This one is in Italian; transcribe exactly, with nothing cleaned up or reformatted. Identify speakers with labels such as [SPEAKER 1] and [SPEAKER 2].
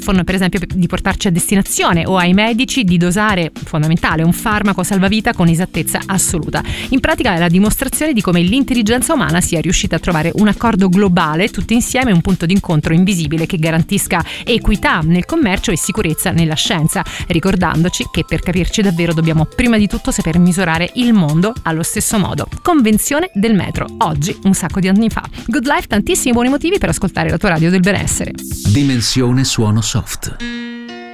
[SPEAKER 1] smartphone, per esempio, di portarci a destinazione, o ai medici di dosare, fondamentale, un farmaco salvavita con esattezza assoluta. In pratica è la dimostrazione di come l'intelligenza umana sia riuscita a trovare un accordo globale, tutti insieme, un punto d'incontro invisibile che garantisca equità nel commercio e sicurezza nella scienza, ricordandoci che per capirci davvero dobbiamo prima di tutto saper misurare il mondo allo stesso modo. Convenzione del metro, oggi un sacco di anni fa. Good Life, tantissimi buoni motivi per ascoltare la tua radio del benessere.
[SPEAKER 2] Dimensione suono soft.